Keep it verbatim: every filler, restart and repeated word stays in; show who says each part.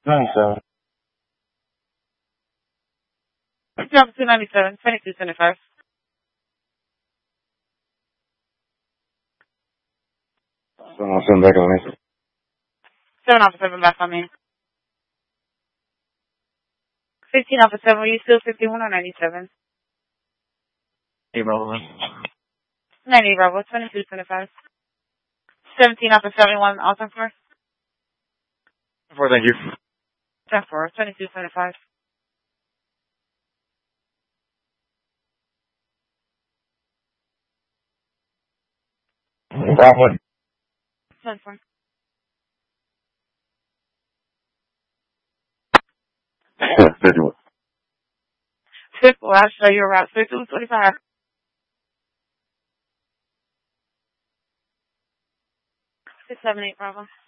Speaker 1: ninety-seven.
Speaker 2: Number two ninety-seven, twenty-two twenty-five.
Speaker 1: So I'll send back on me.
Speaker 2: seven off of seven back on me. fifteen off of seven, were you still fifty-one or ninety-seven?
Speaker 1: Hey, brother.
Speaker 2: ninety, Bravo, twenty-two twenty-five. seventeen off of seventy-one, awesome for?
Speaker 1: Four, thank you.
Speaker 2: ten four, twenty-two twenty-five.
Speaker 1: Bravo.
Speaker 2: ten four.
Speaker 1: fifty-one.
Speaker 2: Fifth, well, I'll show you around fifty-two twenty-five. six seven eight, Bravo.